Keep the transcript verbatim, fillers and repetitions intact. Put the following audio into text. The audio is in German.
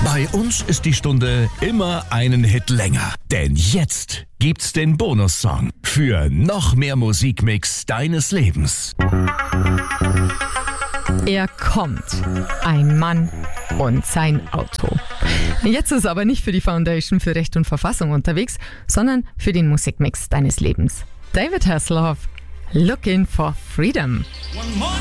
Bei uns ist die Stunde immer einen Hit länger. Denn jetzt gibt's den Bonussong für noch mehr Musikmix deines Lebens. Er kommt. Ein Mann und sein Auto. Jetzt ist er aber nicht für die Foundation für Recht und Verfassung unterwegs, sondern für den Musikmix deines Lebens. David Hasselhoff, Looking for Freedom.